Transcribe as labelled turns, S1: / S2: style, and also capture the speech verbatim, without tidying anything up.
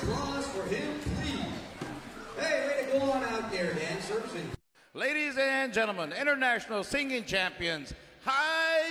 S1: applause for him, please. Hey, way to go on out there, dancers. And
S2: Ladies and gentlemen, international singing champions, High